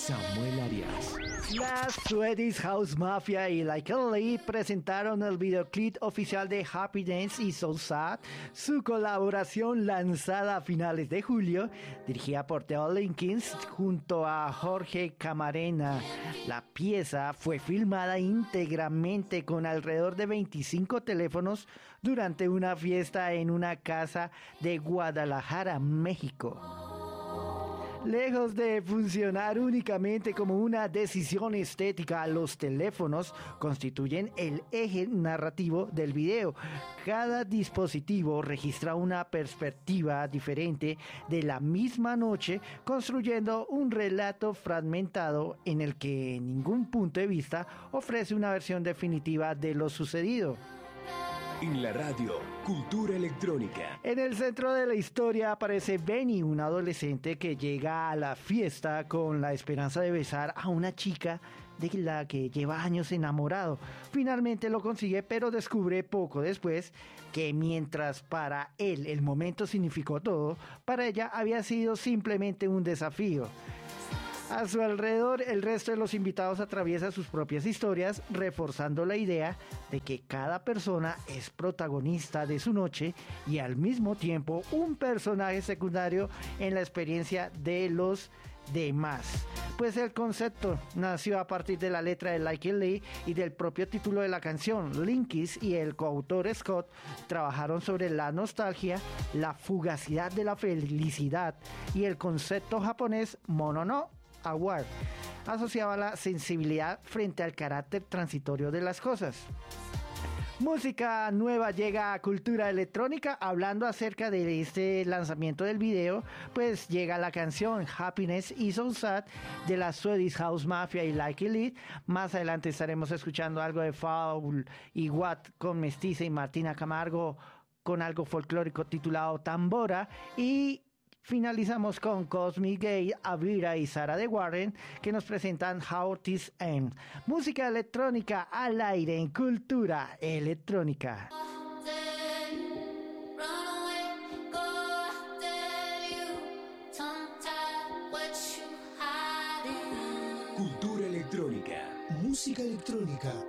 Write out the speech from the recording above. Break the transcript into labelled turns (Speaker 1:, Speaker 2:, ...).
Speaker 1: Samuel Arias.
Speaker 2: La Swedish House Mafia y Like a Lee presentaron el videoclip oficial de Happiness y So Sad, su colaboración lanzada a finales de julio, dirigida por Theo Linkins junto a Jorge Camarena. La pieza fue filmada íntegramente con alrededor de 25 teléfonos durante una fiesta en una casa de Guadalajara, México. Lejos de funcionar únicamente como una decisión estética, los teléfonos constituyen el eje narrativo del video. Cada dispositivo registra una perspectiva diferente de la misma noche, construyendo un relato fragmentado en el que ningún punto de vista ofrece una versión definitiva de lo sucedido.
Speaker 1: En la radio, Cultura Electrónica.
Speaker 2: En el centro de la historia aparece Benny, un adolescente que llega a la fiesta con la esperanza de besar a una chica de la que lleva años enamorado. Finalmente lo consigue, pero descubre poco después que mientras para él el momento significó todo, para ella había sido simplemente un desafío. A su alrededor, el resto de los invitados atraviesa sus propias historias, reforzando la idea de que cada persona es protagonista de su noche y al mismo tiempo un personaje secundario en la experiencia de los demás. Pues el concepto nació a partir de la letra de Like a Lee y del propio título de la canción. Linkis y el coautor Scott trabajaron sobre la nostalgia, la fugacidad de la felicidad y el concepto japonés Mono no Award, asociaba la sensibilidad frente al carácter transitorio de las cosas. Música nueva llega a Cultura Electrónica. Hablando acerca de este lanzamiento del video, pues llega la canción Happiness y So Sad de la Swedish House Mafia y Like a Lee. Más adelante estaremos escuchando algo de Foul y Watt con Mestiza y Martina Camargo con algo folclórico titulado Tambora, y finalizamos con Cosmic Gate, Avira y Sara de Warren, que nos presentan How This Ends. Música electrónica al aire en Cultura Electrónica.
Speaker 1: Cultura Electrónica.
Speaker 3: Música electrónica.